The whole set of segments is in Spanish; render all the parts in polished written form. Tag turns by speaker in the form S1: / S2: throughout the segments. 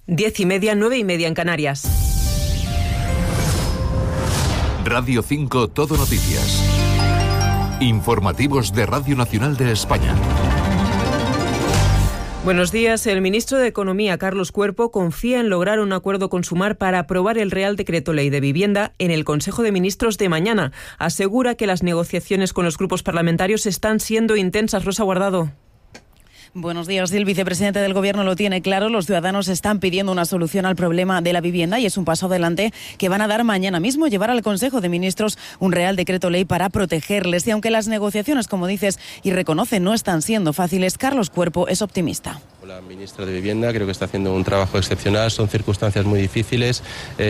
S1: 10:30, 9:30 en Canarias.
S2: Radio 5 Todo Noticias. Informativos de Radio Nacional de España.
S1: Buenos días. El ministro de Economía, Carlos Cuerpo, confía en lograr un acuerdo con Sumar para aprobar el Real Decreto Ley de Vivienda en el Consejo de Ministros de mañana. Asegura que las negociaciones con los grupos parlamentarios están siendo intensas. Rosa Guardado.
S3: Buenos días. El vicepresidente del Gobierno lo tiene claro. Los ciudadanos están pidiendo una solución al problema de la vivienda y es un paso adelante que van a dar mañana mismo, llevar al Consejo de Ministros un Real Decreto Ley para protegerles. Y aunque las negociaciones, como dices y reconoce, no están siendo fáciles, Carlos Cuerpo es optimista.
S4: La ministra de Vivienda creo que está haciendo un trabajo excepcional, son circunstancias muy difíciles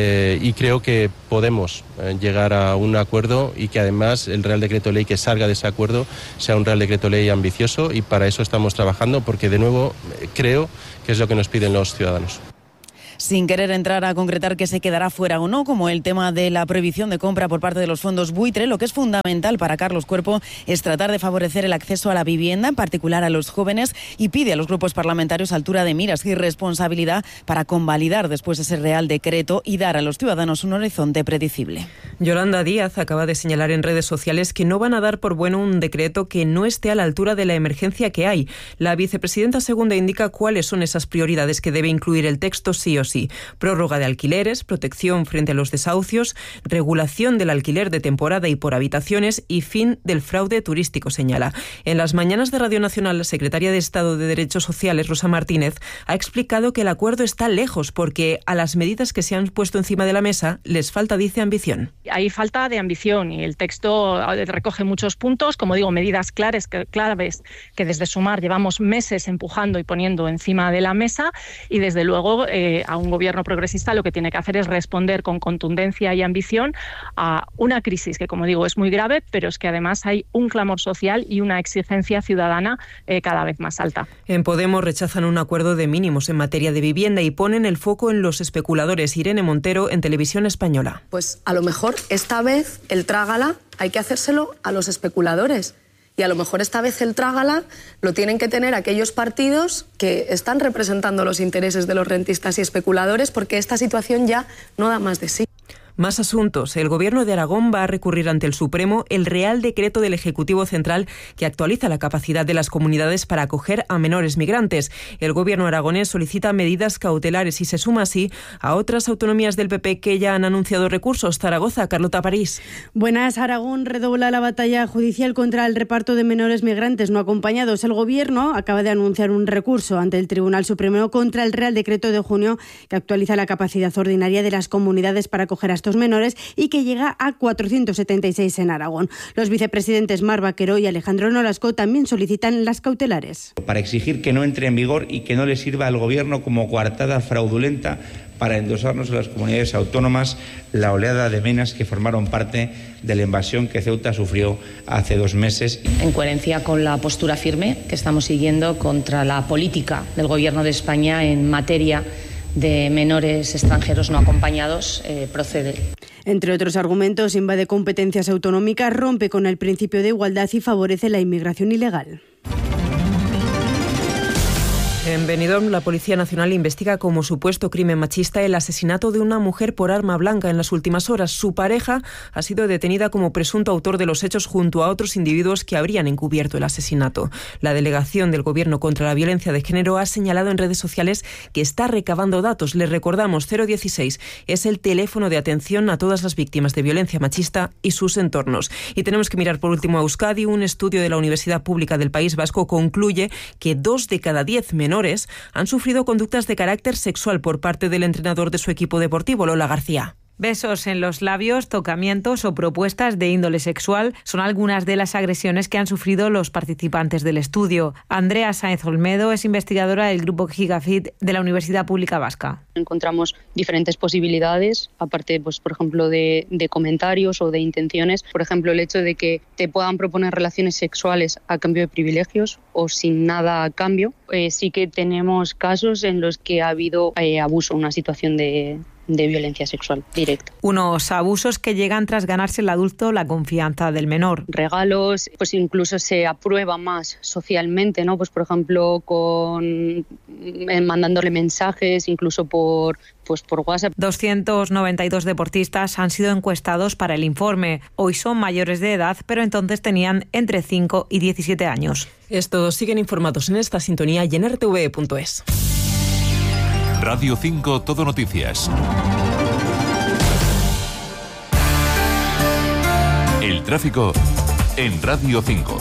S4: y creo que podemos llegar a un acuerdo y que además el Real Decreto Ley que salga de ese acuerdo sea un Real Decreto Ley ambicioso, y para eso estamos trabajando, porque de nuevo creo que es lo que nos piden los ciudadanos.
S3: Sin querer entrar a concretar que se quedará fuera o no, como el tema de la prohibición de compra por parte de los fondos buitre, lo que es fundamental para Carlos Cuerpo es tratar de favorecer el acceso a la vivienda, en particular a los jóvenes, y pide a los grupos parlamentarios altura de miras y responsabilidad para convalidar después ese Real Decreto y dar a los ciudadanos un horizonte predecible.
S1: Yolanda Díaz acaba de señalar en redes sociales que no van a dar por bueno un decreto que no esté a la altura de la emergencia que hay. La vicepresidenta segunda indica cuáles son esas prioridades que debe incluir el texto sí o sí. Prórroga de alquileres, protección frente a los desahucios, regulación del alquiler de temporada y por habitaciones y fin del fraude turístico, señala. En las mañanas de Radio Nacional, la secretaria de Estado de Derechos Sociales, Rosa Martínez, ha explicado que el acuerdo está lejos porque a las medidas que se han puesto encima de la mesa les falta, dice, ambición.
S5: Hay falta de ambición y el texto recoge muchos puntos, como digo, medidas claves que desde Sumar llevamos meses empujando y poniendo encima de la mesa, y desde luego a un gobierno progresista lo que tiene que hacer es responder con contundencia y ambición a una crisis que, como digo, es muy grave, pero es que además hay un clamor social y una exigencia ciudadana cada vez más alta.
S1: En Podemos rechazan un acuerdo de mínimos en materia de vivienda y ponen el foco en los especuladores. Irene Montero, en Televisión Española.
S6: Pues a lo mejor esta vez el trágala hay que hacérselo a los especuladores. Y a lo mejor esta vez el trágala lo tienen que tener aquellos partidos que están representando los intereses de los rentistas y especuladores, porque esta situación ya no da más de sí.
S1: Más asuntos. El Gobierno de Aragón va a recurrir ante el Supremo el Real Decreto del Ejecutivo Central que actualiza la capacidad de las comunidades para acoger a menores migrantes. El Gobierno aragonés solicita medidas cautelares y se suma así a otras autonomías del PP que ya han anunciado recursos. Zaragoza, Carlota París.
S7: Buenas. Aragón redobla la batalla judicial contra el reparto de menores migrantes no acompañados. El Gobierno acaba de anunciar un recurso ante el Tribunal Supremo contra el Real Decreto de junio que actualiza la capacidad ordinaria de las comunidades para acoger a estos menores y que llega a 476 en Aragón. Los vicepresidentes Mar Vaquero y Alejandro Nolasco también solicitan las cautelares.
S8: Para exigir que no entre en vigor y que no le sirva al Gobierno como coartada fraudulenta para endosarnos a las comunidades autónomas la oleada de menas que formaron parte de la invasión que Ceuta sufrió hace 2 meses.
S9: En coherencia con la postura firme que estamos siguiendo contra la política del Gobierno de España en materia de menores extranjeros no acompañados, procede.
S7: Entre otros argumentos, invade competencias autonómicas, rompe con el principio de igualdad y favorece la inmigración ilegal.
S1: En Benidorm, la Policía Nacional investiga como supuesto crimen machista el asesinato de una mujer por arma blanca en las últimas horas. Su pareja ha sido detenida como presunto autor de los hechos junto a otros individuos que habrían encubierto el asesinato. La Delegación del Gobierno contra la Violencia de Género ha señalado en redes sociales que está recabando datos. Les recordamos, 016 es el teléfono de atención a todas las víctimas de violencia machista y sus entornos. Y tenemos que mirar por último a Euskadi. Un estudio de la Universidad Pública del País Vasco concluye que 2 de cada 10 menores han sufrido conductas de carácter sexual por parte del entrenador de su equipo deportivo, Lola García.
S10: Besos en los labios, tocamientos o propuestas de índole sexual son algunas de las agresiones que han sufrido los participantes del estudio. Andrea Sáenz Olmedo es investigadora del Grupo Gigafit de la Universidad Pública Vasca.
S11: Encontramos diferentes posibilidades, aparte, pues, por ejemplo, de comentarios o de intenciones. Por ejemplo, el hecho de que te puedan proponer relaciones sexuales a cambio de privilegios o sin nada a cambio. Sí que tenemos casos en los que ha habido abuso, una situación de de violencia sexual directa.
S10: Unos abusos que llegan tras ganarse el adulto la confianza del menor.
S11: Regalos, pues incluso se aprueba más socialmente, ¿no? Pues por ejemplo mandándole mensajes, incluso por WhatsApp.
S10: 292 deportistas han sido encuestados para el informe. Hoy son mayores de edad, pero entonces tenían entre 5 y 17 años.
S1: Estos siguen informados en esta sintonía y en rtve.es.
S2: Radio 5 Todo Noticias. El tráfico en Radio 5.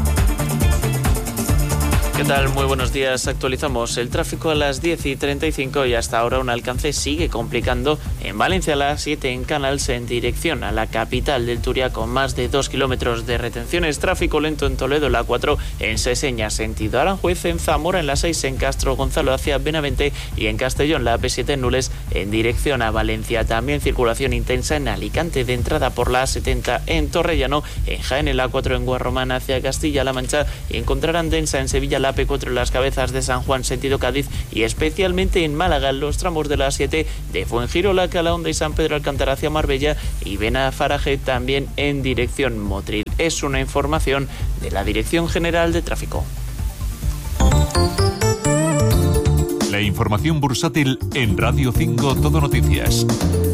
S12: ¿Qué tal? Muy buenos días. Actualizamos el tráfico a las 10:35 y hasta ahora un alcance sigue complicando en Valencia a las 7 en Canals en dirección a la capital del Turia con más de 2 kilómetros de retenciones. Tráfico lento en Toledo, la 4 en Seseña sentido Aranjuez, en Zamora en la 6 en Castro Gonzalo hacia Benavente y en Castellón la P7 en Nules en dirección a Valencia. También circulación intensa en Alicante de entrada por la A70 en Torrellano, en Jaén en la 4 en Guarromán hacia Castilla-La Mancha y encontrarán densa en Sevilla la P4 en las Cabezas de San Juan sentido Cádiz y especialmente en Málaga en los tramos de la 7 de Fuengirola, Calahonda y San Pedro Alcántara hacia Marbella y Benafaraje también en dirección Motril. Es una información de la Dirección General de Tráfico.
S2: La información bursátil en Radio 5 Todo Noticias.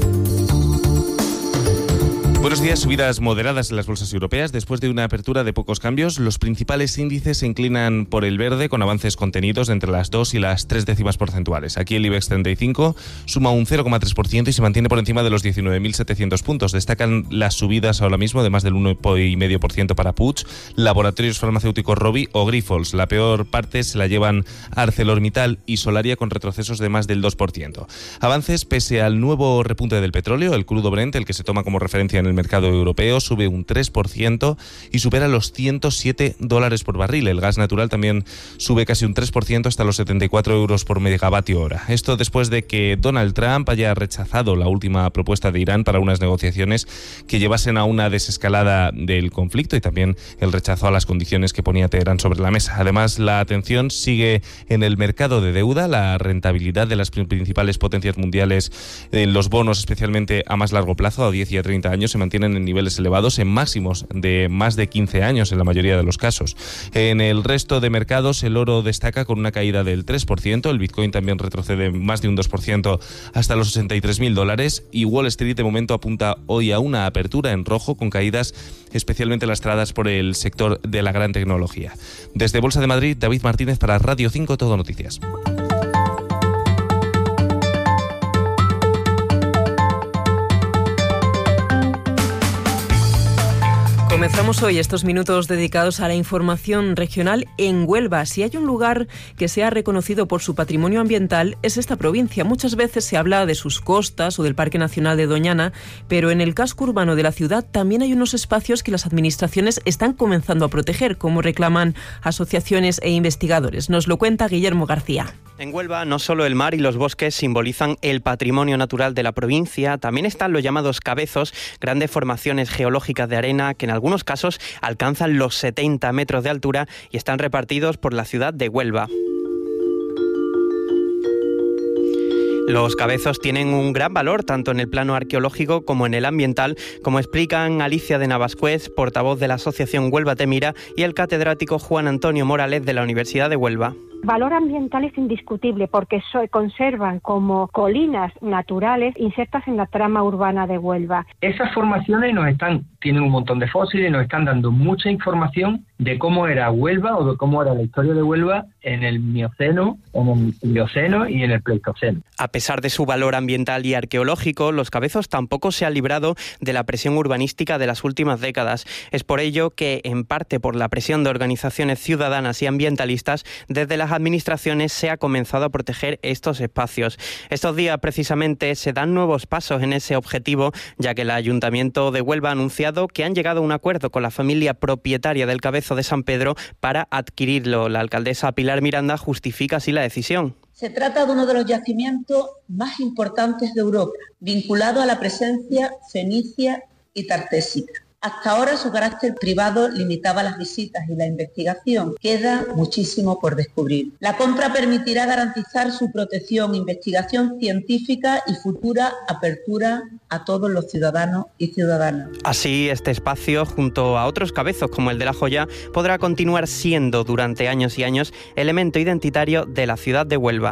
S13: Buenos días. Subidas moderadas en las bolsas europeas. Después de una apertura de pocos cambios, los principales índices se inclinan por el verde con avances contenidos de entre las 2 y las 3 décimas porcentuales. Aquí el IBEX 35 suma un 0,3% y se mantiene por encima de los 19.700 puntos. Destacan las subidas ahora mismo de más del 1,5% para Puig, Laboratorios Farmacéuticos Rovi o Grifols. La peor parte se la llevan ArcelorMittal y Solaria con retrocesos de más del 2%. Avances pese al nuevo repunte del petróleo. El crudo Brent, el que se toma como referencia en el mercado europeo, sube un 3% y supera los $107 por barril. El gas natural también sube casi un 3% hasta los 74 euros por megavatio hora. Esto después de que Donald Trump haya rechazado la última propuesta de Irán para unas negociaciones que llevasen a una desescalada del conflicto y también el rechazo a las condiciones que ponía Teherán sobre la mesa. Además, la atención sigue en el mercado de deuda. La rentabilidad de las principales potencias mundiales en los bonos, especialmente a más largo plazo, a 10 y a 30 años, se mantienen en niveles elevados, en máximos de más de 15 años en la mayoría de los casos. En el resto de mercados, el oro destaca con una caída del 3%, el Bitcoin también retrocede más de un 2% hasta los $63.000 y Wall Street de momento apunta hoy a una apertura en rojo con caídas especialmente lastradas por el sector de la gran tecnología. Desde Bolsa de Madrid, David Martínez para Radio 5 Todo Noticias.
S1: Comenzamos hoy estos minutos dedicados a la información regional en Huelva. Si hay un lugar que sea reconocido por su patrimonio ambiental, es esta provincia. Muchas veces se habla de sus costas o del Parque Nacional de Doñana, pero en el casco urbano de la ciudad también hay unos espacios que las administraciones están comenzando a proteger, como reclaman asociaciones e investigadores. Nos lo cuenta Guillermo García.
S14: En Huelva no solo el mar y los bosques simbolizan el patrimonio natural de la provincia, también están los llamados cabezos, grandes formaciones geológicas de arena que en algunos casos alcanzan los 70 metros de altura y están repartidos por la ciudad de Huelva. Los cabezos tienen un gran valor tanto en el plano arqueológico como en el ambiental, como explican Alicia de Navascués, portavoz de la Asociación Huelva Te Mira, y el catedrático Juan Antonio Morales de la Universidad de Huelva.
S15: Valor ambiental es indiscutible porque se conservan como colinas naturales insertas en la trama urbana de Huelva.
S16: Esas formaciones tienen un montón de fósiles y nos están dando mucha información de cómo era Huelva o de cómo era la historia de Huelva en el Mioceno, en el Plioceno y en el Pleistoceno.
S14: A pesar de su valor ambiental y arqueológico, los cabezos tampoco se han librado de la presión urbanística de las últimas décadas. Es por ello que, en parte por la presión de organizaciones ciudadanas y ambientalistas, desde las administraciones se ha comenzado a proteger estos espacios. Estos días precisamente se dan nuevos pasos en ese objetivo, ya que el Ayuntamiento de Huelva ha anunciado que han llegado a un acuerdo con la familia propietaria del Cabezo de San Pedro para adquirirlo. La alcaldesa Pilar Miranda justifica así la decisión.
S17: Se trata de uno de los yacimientos más importantes de Europa, vinculado a la presencia fenicia y tartésica. Hasta ahora su carácter privado limitaba las visitas y la investigación. Queda muchísimo por descubrir. La compra permitirá garantizar su protección, investigación científica y futura apertura a todos los ciudadanos y ciudadanas.
S14: Así, este espacio, junto a otros cabezos como el de La Joya, podrá continuar siendo durante años y años elemento identitario de la ciudad de Huelva.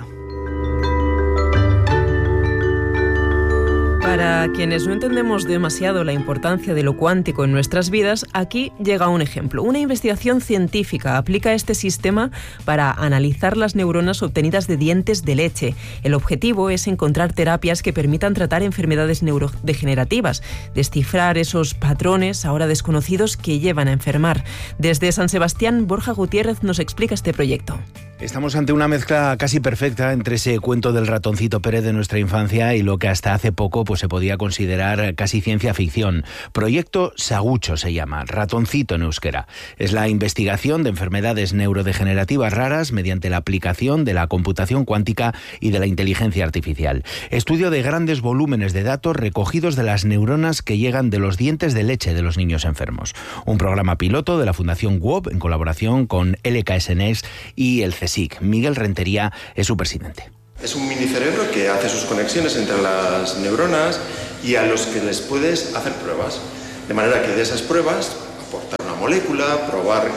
S1: Para quienes no entendemos demasiado la importancia de lo cuántico en nuestras vidas, aquí llega un ejemplo. Una investigación científica aplica este sistema para analizar las neuronas obtenidas de dientes de leche. El objetivo es encontrar terapias que permitan tratar enfermedades neurodegenerativas, descifrar esos patrones ahora desconocidos que llevan a enfermar. Desde San Sebastián, Borja Gutiérrez nos explica este proyecto.
S18: Estamos ante una mezcla casi perfecta entre ese cuento del ratoncito Pérez de nuestra infancia y lo que hasta hace poco se podía considerar casi ciencia ficción. Proyecto Sagucho se llama, ratoncito en euskera. Es la investigación de enfermedades neurodegenerativas raras mediante la aplicación de la computación cuántica y de la inteligencia artificial. Estudio de grandes volúmenes de datos recogidos de las neuronas que llegan de los dientes de leche de los niños enfermos. Un programa piloto de la Fundación WOB en colaboración con LKS Next y el CSIC. Miguel Rentería es su presidente.
S19: Es un minicerebro que hace sus conexiones entre las neuronas y a los que les puedes hacer pruebas. De manera que de esas pruebas, aportar una molécula, probar,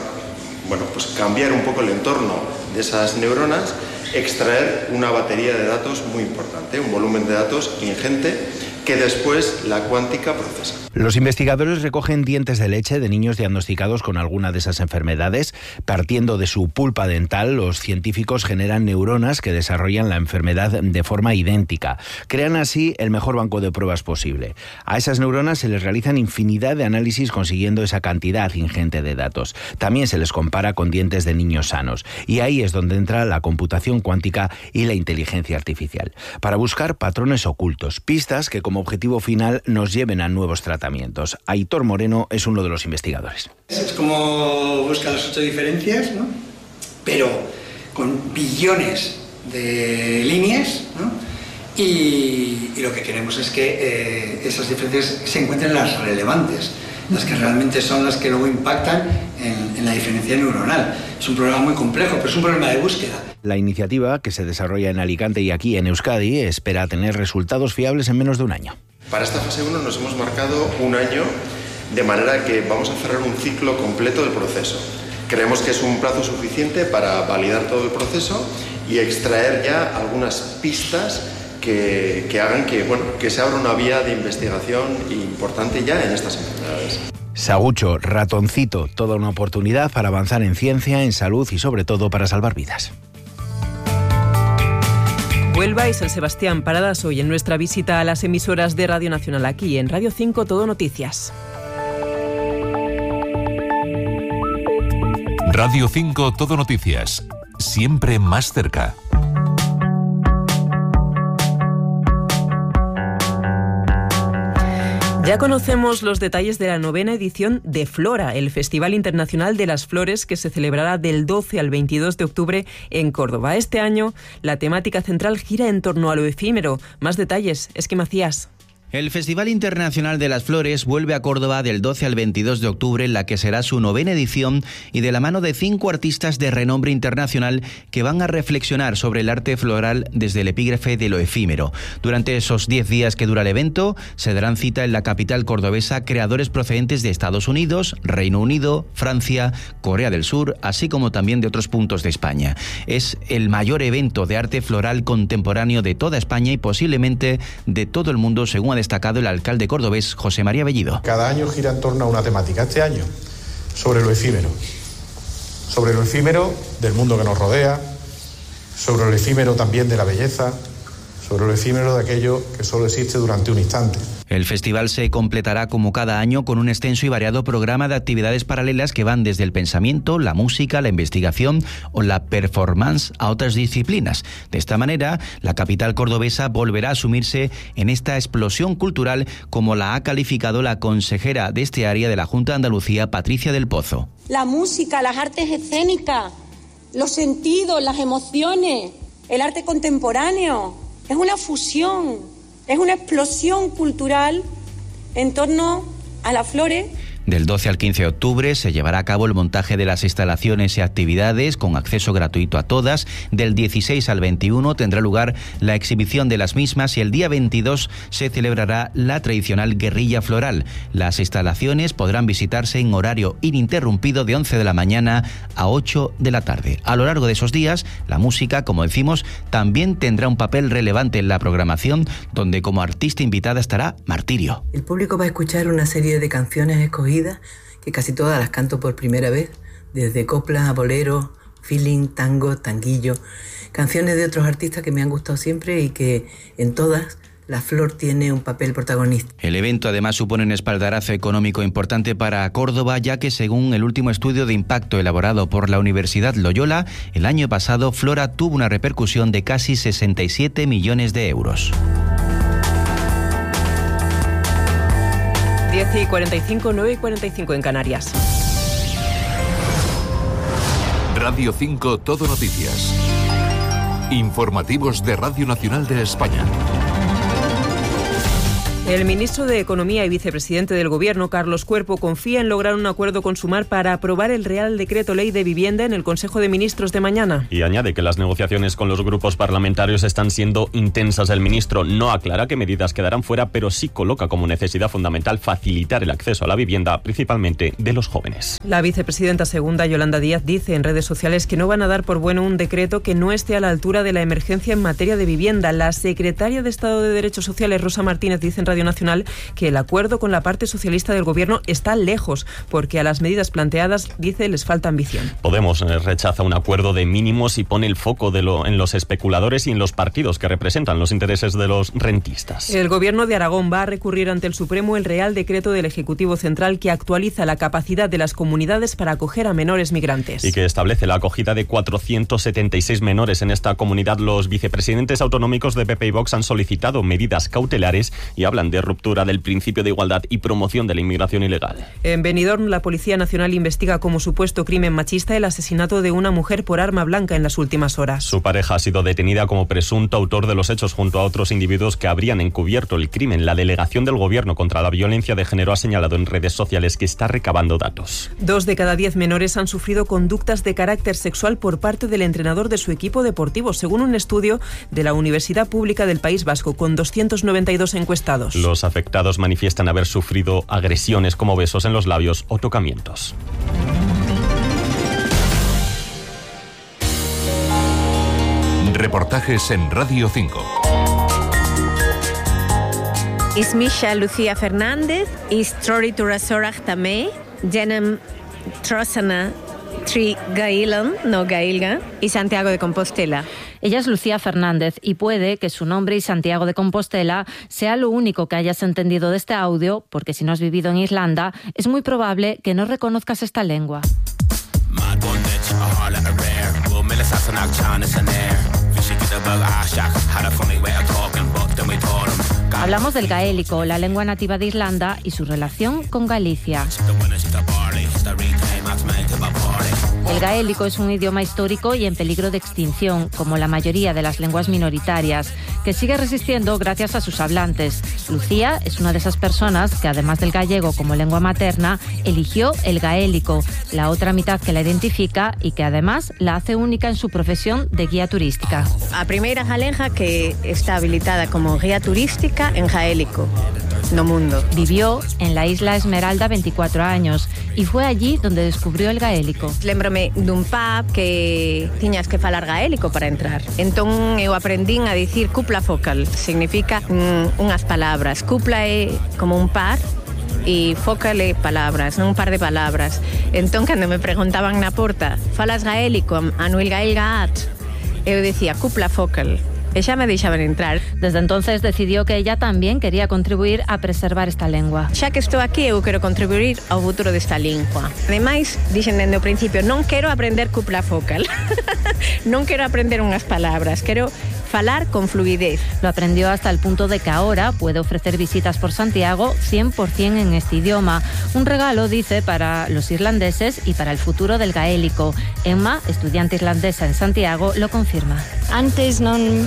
S19: cambiar un poco el entorno de esas neuronas, extraer una batería de datos muy importante, un volumen de datos ingente que después la cuántica procesa.
S18: Los investigadores recogen dientes de leche de niños diagnosticados con alguna de esas enfermedades. Partiendo de su pulpa dental, los científicos generan neuronas que desarrollan la enfermedad de forma idéntica. Crean así el mejor banco de pruebas posible. A esas neuronas se les realizan infinidad de análisis consiguiendo esa cantidad ingente de datos. También se les compara con dientes de niños sanos. Y ahí es donde entra la computación cuántica y la inteligencia artificial. Para buscar patrones ocultos, pistas que como objetivo final nos lleven a nuevos tratamientos. Aitor Moreno es uno de los investigadores.
S20: Es como buscar las 8 diferencias, ¿no? Pero con billones de líneas, ¿no? Y lo que queremos es que esas diferencias se encuentren las relevantes, las que realmente son las que luego impactan en la diferencia neuronal. Es un problema muy complejo, pero es un problema de búsqueda.
S18: La iniciativa, que se desarrolla en Alicante y aquí en Euskadi, espera tener resultados fiables en menos de un año.
S19: Para esta fase 1 nos hemos marcado un año, de manera que vamos a cerrar un ciclo completo del proceso. Creemos que es un plazo suficiente para validar todo el proceso y extraer ya algunas pistas que hagan que se abra una vía de investigación importante ya en estas enfermedades.
S18: Sagucho, ratoncito, toda una oportunidad para avanzar en ciencia, en salud y sobre todo para salvar vidas.
S1: Huelva y San Sebastián, paradas hoy en nuestra visita a las emisoras de Radio Nacional, aquí en Radio 5 Todo Noticias.
S2: Radio 5 Todo Noticias, siempre más cerca.
S1: Ya conocemos los detalles de la 9ª edición de Flora, el Festival Internacional de las Flores que se celebrará del 12 al 22 de octubre en Córdoba. Este año la temática central gira en torno a lo efímero. Más detalles, Esqui Macías.
S21: El Festival Internacional de las Flores vuelve a Córdoba del 12 al 22 de octubre, en la que será su 9ª edición y de la mano de 5 artistas de renombre internacional que van a reflexionar sobre el arte floral desde el epígrafe de lo efímero. Durante esos 10 días que dura el evento, se darán cita en la capital cordobesa creadores procedentes de Estados Unidos, Reino Unido, Francia, Corea del Sur, así como también de otros puntos de España. Es el mayor evento de arte floral contemporáneo de toda España y posiblemente de todo el mundo, según ha destacado el alcalde cordobés José María Bellido.
S22: Cada año gira en torno a una temática. Este año, sobre lo efímero del mundo que nos rodea, sobre lo efímero también de la belleza, sobre lo efímero de aquello que solo existe durante un instante.
S21: El festival se completará como cada año con un extenso y variado programa de actividades paralelas que van desde el pensamiento, la música, la investigación o la performance a otras disciplinas. De esta manera, la capital cordobesa volverá a sumirse en esta explosión cultural, como la ha calificado la consejera de este área de la Junta de Andalucía, Patricia del Pozo.
S23: La música, las artes escénicas, los sentidos, las emociones, el arte contemporáneo, es una fusión. Es una explosión cultural en torno a las flores.
S21: Del 12 al 15 de octubre se llevará a cabo el montaje de las instalaciones y actividades con acceso gratuito a todas. Del 16 al 21 tendrá lugar la exhibición de las mismas y el día 22 se celebrará la tradicional guerrilla floral. Las instalaciones podrán visitarse en horario ininterrumpido de 11 de la mañana a 8 de la tarde. A lo largo de esos días, la música, como decimos, también tendrá un papel relevante en la programación, donde como artista invitada estará Martirio.
S3: El público va a escuchar una serie de canciones escogidas, que casi todas las canto por primera vez, desde copla a bolero, feeling, tango, tanguillo, canciones de otros artistas que me han gustado siempre y que en todas la flor tiene un papel protagonista.
S21: El evento además supone un espaldarazo económico importante para Córdoba, ya que según el último estudio de impacto elaborado por la Universidad Loyola, el año pasado Flora tuvo una repercusión de casi 67 millones de euros.
S1: 10:45, 9:45 en Canarias.
S2: Radio 5 Todo Noticias. Informativos de Radio Nacional de España.
S1: El ministro de Economía y vicepresidente del Gobierno, Carlos Cuerpo, confía en lograr un acuerdo con Sumar para aprobar el Real Decreto Ley de Vivienda en el Consejo de Ministros de mañana.
S4: Y añade que las negociaciones con los grupos parlamentarios están siendo intensas. El ministro no aclara qué medidas quedarán fuera, pero sí coloca como necesidad fundamental facilitar el acceso a la vivienda, principalmente de los jóvenes.
S1: La vicepresidenta segunda, Yolanda Díaz, dice en redes sociales que no van a dar por bueno un decreto que no esté a la altura de la emergencia en materia de vivienda. La secretaria de Estado de Derechos Sociales, Rosa Martínez, dice en Radio Nacional que el acuerdo con la parte socialista del Gobierno está lejos, porque a las medidas planteadas, dice, les falta ambición.
S4: Podemos rechaza un acuerdo de mínimos y pone el foco en los especuladores y en los partidos que representan los intereses de los rentistas.
S1: El Gobierno de Aragón va a recurrir ante el Supremo el Real Decreto del Ejecutivo Central que actualiza la capacidad de las comunidades para acoger a menores migrantes.
S4: Y que establece la acogida de 476 menores en esta comunidad. Los vicepresidentes autonómicos de PP y Vox han solicitado medidas cautelares y hablan de ruptura del principio de igualdad y promoción de la inmigración ilegal.
S1: En Benidorm, la Policía Nacional investiga como supuesto crimen machista el asesinato de una mujer por arma blanca en las últimas horas.
S4: Su pareja ha sido detenida como presunto autor de los hechos junto a otros individuos que habrían encubierto el crimen. La delegación del Gobierno contra la violencia de género ha señalado en redes sociales que está recabando datos.
S1: 2 de cada 10 menores han sufrido conductas de carácter sexual por parte del entrenador de su equipo deportivo, según un estudio de la Universidad Pública del País Vasco, con 292 encuestados.
S4: Los afectados manifiestan haber sufrido agresiones como besos en los labios o tocamientos.
S2: Reportajes en Radio 5.
S5: Ismisha Lucía Fernández, Histori Turasorach Tamé, Jenem Trosana Tri Gailan, no Gailga, y Santiago de Compostela.
S24: Ella es Lucía Fernández y puede que su nombre y Santiago de Compostela sea lo único que hayas entendido de este audio, porque si no has vivido en Irlanda, es muy probable que no reconozcas esta lengua. Hablamos del gaélico, la lengua nativa de Irlanda y su relación con Galicia. El gaélico es un idioma histórico y en peligro de extinción, como la mayoría de las lenguas minoritarias, que sigue resistiendo gracias a sus hablantes. Lucía es una de esas personas que, además del gallego como lengua materna, eligió el gaélico, la otra mitad que la identifica y que además la hace única en su profesión de guía turística.
S23: A primeira galega que está habilitada como guía turística en gaélico no mundo.
S24: Vivió en la isla Esmeralda 24 años y fue allí donde descubrió el gaélico.
S23: Lémbrome dun pub que tiñas que falar gaélico para entrar. Entón eu aprendín a dicir cupla focal. Significa unhas palabras. Cupla é como un par e focal é palabras, non un par de palabras. Entón, cando me preguntaban na porta, falas gaélico, anuil gaelgaat, eu dicía cupla focal. E xa me deixaban entrar.
S24: Desde entonces decidió que ella también quería contribuir a preservar esta lengua.
S23: Xa que estou aquí, eu quero contribuir ao futuro desta lingua. Ademais, dixen dende o principio, non quero aprender cupla focal. Non quero aprender unhas palabras, quero falar con fluidez.
S24: Lo aprendió hasta el punto de que ahora puede ofrecer visitas por Santiago 100% en este idioma. Un regalo, dice, para los irlandeses y para el futuro del gaélico. Emma, estudiante irlandesa en Santiago, lo confirma.
S25: Antes non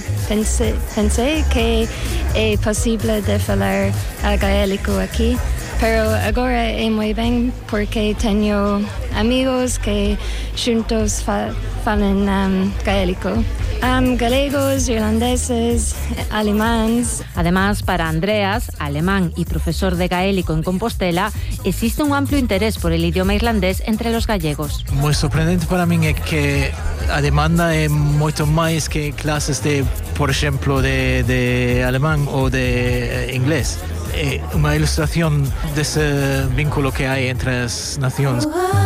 S25: pensé que é posible de falar gaélico aquí,
S6: pero agora é moi ben porque teño amigos que xuntos falan gaélico. Galegos, irlandeses, alemáns.
S24: Además, para Andreas, alemán y profesor de gaélico en Compostela, existe un amplio interés por el idioma irlandés entre los gallegos.
S7: Moi sorprendente para min é que a demanda é moito máis que clases de, por exemplo, de alemán ou de inglés. É unha ilustración desse vínculo que hai entre as nacións.